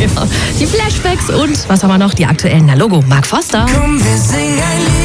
Genau. Die Flashbacks und was haben wir noch? Die aktuellen. Na Logo, Mark Foster. Komm, wir singen ein Lied.